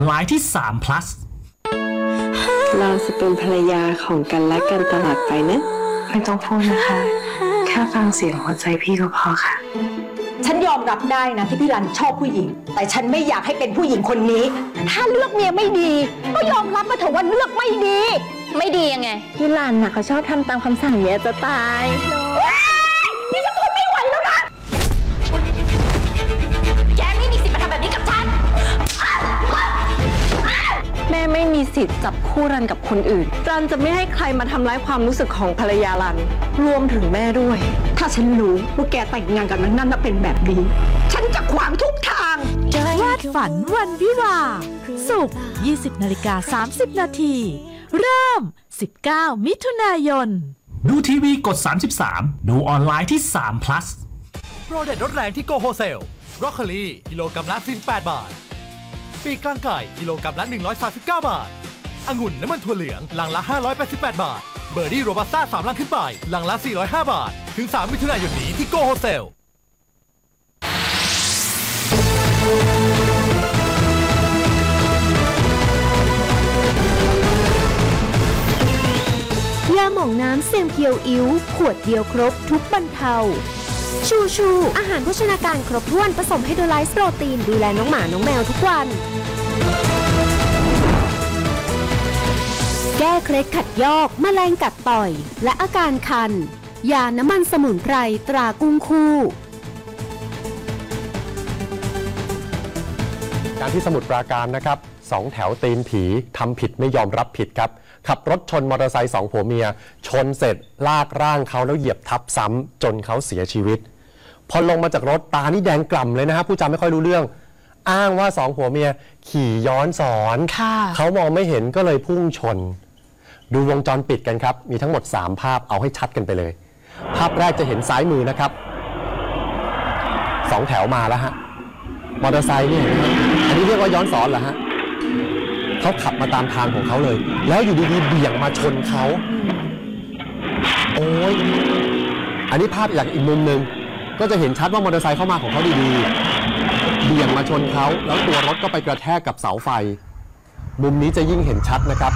รายที่3 plus เราจะเป็นภรรยาของกันและกันตลอดไปนะไม่ต้องพูดนะคะแค่ฟังเสียงหัวใจพี่ก็พอค่ะฉันยอมรับได้นะที่พี่รันชอบผู้หญิงแต่ฉันไม่อยากให้เป็นผู้หญิงคนนี้ถ้าเลือกเมียไม่ดีก็ยอมรับมาเถอะว่าเลือกไม่ดีไม่ดียังไงพี่รันน่ะเขาชอบทำตามคำสั่งเมียจะตายนี่ฉันทนไม่ไหวแล้วนะแกไม่มีสิทธิ์มาทำแบบนี้กับฉันแม่ไม่มีสิทธิ์จับคู่รันกับคนอื่นรันจะไม่ให้ใครมาทำร้ายความรู้สึกของภรรยารันรวมถึงแม่ด้วยถ้าฉันรู้ว่าแกแต่งงานกับนั่นน่ะเป็นแบบนี้ฉันจะขวางทุกทางวาดฝันวันวิวาศุกร์ 20:30 นาทีเริ่ม 19 มิถุนายนดูทีวีกด 33 ดูออนไลน์ที่3 plus โปรเด็ดรถแรงที่โกโฮเซลบรอกโคลีกิโลกรัมละ48 บาทปีกกลางไก่กิโลกรัมละ139 บาทองุ่นน้ำมันถั่วเหลืองลังละ588 บาทเบอร์ดี้โรบัสต้า3ลังขึ้นไปลังละ405 บาทถึง3 มิถุนายนนี้ที่โกโฮเซลยาหม่องน้ำเซียงเพียวอิ๋วขวดเดียวครบทุกบรรเทาชูอาหารโภชนาการครบถ้วนผสมไฮโดรไลซ์โปรตีนดูแลน้องหมาน้องแมวทุกวันแก้เคล็ดขัดยอกแมลงกัดต่อยและอาการคันยาน้ำมันสมุนไพรตรากุ้งคู่การที่สมุทรปราการนะครับ2 แถวตีนผีทำผิดไม่ยอมรับผิดครับขับรถชนมอเตอร์ไซค์2 ผัวเมียชนเสร็จลากร่างเขาแล้วเหยียบทับซ้ำจนเขาเสียชีวิตพอลงมาจากรถตานี่แดงกล่ำเลยนะฮะผู้จำไม่ค่อยรู้เรื่องอ้างว่า2 ผัวเมียขี่ย้อนสอนเขามองไม่เห็นก็เลยพุ่งชนดูวงจรปิดกันครับมีทั้งหมด3 ภาพเอาให้ชัดกันไปเลยภาพแรกจะเห็นซ้ายมือนะครับ2 แถวมาแล้วฮะมอเตอร์ไซค์นี่อันนี้เรียกว่าย้อนสอนเหรอฮะเขาขับมาตามทางของเขาเลยแล้วอยู่ดีๆเบี่ยงมาชนเขาโอ้ยอันนี้ภาพจากอีกมุมหนึ่งก็จะเห็นชัดว่ามอเตอร์ไซค์เข้ามาของเขาดีๆเบี่ยงมาชนเขาแล้วตัวรถก็ไปกระแทกกับเสาไฟมุมนี้จะยิ่งเห็นชัดนะครับ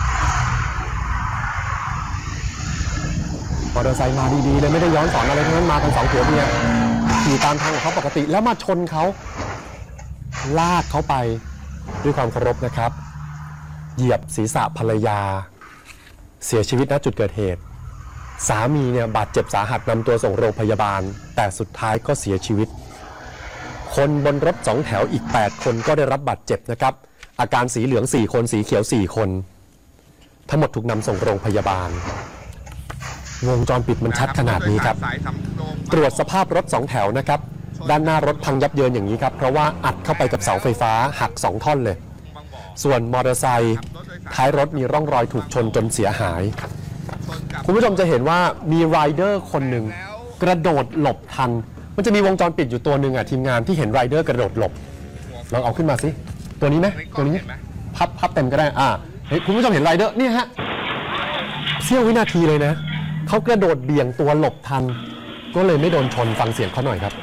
มอเตอร์ไซค์มาดีๆเลยไม่ได้ย้อนสอนอะไรทั้งนั้นมากัน2 ผัวเมียขี่ตามทางของเขาปกติแล้วมาชนเขาลากเขาไปด้วยความเคารพนะครับเหยียบศีรษะภรรยาเสียชีวิตณจุดเกิดเหตุสามีเนี่ยบาดเจ็บสาหัสนำตัวส่งโรงพยาบาลแต่สุดท้ายก็เสียชีวิตคนบนรถ2 แถวอีก8 คนก็ได้รับบาดเจ็บนะครับอาการสีเหลือง4 คนสีเขียว4 คนทั้งหมดถูกนำส่งโรงพยาบาลวงจรปิดมันชัดขนาดนี้ครับตรวจสภาพรถ2 แถวนะครับด้านหน้ารถพังยับเยินอย่างนี้ครับเพราะว่าอัดเข้าไปกับเสาไฟฟ้าหัก2 ท่อนเลยส่วนมอเตอร์ไซค์ท้ายรถมีร่องรอยถูกชนจนเสียหายคุณผู้ชมจะเห็นว่ามีไรเดอร์คนหนึ่งกระโดดหลบทันมันจะมีวงจรปิดอยู่ตัวหนึ่งทีมงานที่เห็นไรเดอร์กระโดดหลบลองเอาขึ้นมาสิตัวนี้ไหมตัวนี้พับเต็มก็ได้คุณผู้ชมเห็นไรเดอร์นี่ฮะเสี้ยววินาทีเลยนะเขากระโดดเบี่ยงตัวหลบทันก็เลยไม่โดนชนฟังเสียงเขาหน่อยครับ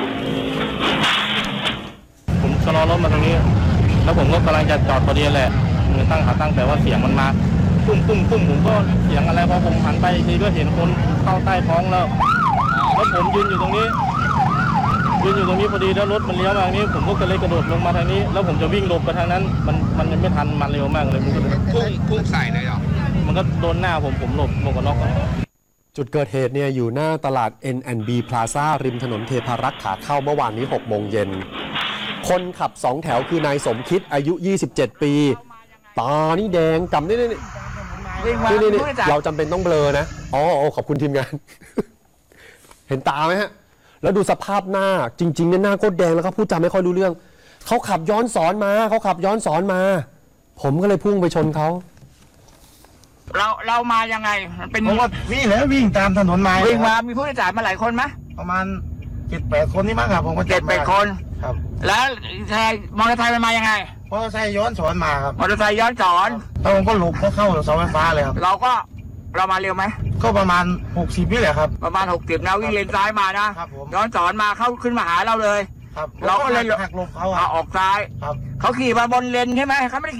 ผมชะลอรถมาตรงนี้แล้วผมก็กำลังจะจอดพอดีแหละมือตั้งขาตั้งแต่ว่าเสียงมันมาปุ้มผมก็เสียงอะไรพอผมหันไปทีก็เห็นคนเข้าใต้ท้องแล้วผมยืนอยู่ตรงนี้พอดีแล้วรถมันเลี้ยวมาทางนี้ผมก็เลยกระโดดลงมาทางนี้แล้วผมจะวิ่งหลบไปทางนั้นมันยังไม่ทันมันเร็วมากเลยมันก็พุ่งใส่เลยเหรอมันก็โดนหน้าผมหลบกันน็อกจุดเกิดเหตุเนี่ยอยู่หน้าตลาด N&B Plaza ริมถนนเทพารักษ์ขาเข้าเมื่อวานนี้ 6 โมงเย็นคนขับ2 แถวคือนายสมคิดอายุ27 ปีตานี่แดงกำนี่เราจำเป็นต้องเบลอนะขอบคุณทีมงาน เห็นตาไหมฮะแล้วดูสภาพหน้าจริงๆเนี่ยหน้าโคตรแดงแล้วก็พูดจาไม่ค่อยรู้เรื่องเขาขับย้อนสอนมาผมก็เลยพุ่งไปชนเขาเรามายังไงเป็นผมก็วิ่งตามถนนมาวิ่งมามีผู้โดยสารมาหลายคนไหมประมาณ7-8 คนนี่มั้งครับผมก็ 7-8 คนครับแล้วมอเตอร์ไซค์มายังไงมอเตอร์ไซค์ย้อนสอนมาครับมอเตอร์ไซค์ย้อนสอนแล้วผมก็หลบเข้าเสาไฟฟ้าเลยครับเรามาเร็วไหมก็ประมาณ60นี่แหละครับประมาณ60นะวิ่งเลนซ้ายมานะย้อนสอนมาเข้าขึ้นมาหาเราเลยเราก็เลยหักหลบเขาออกซ้ายเขาขี่มาบนเลนใช่ไหมเขาไม่ได้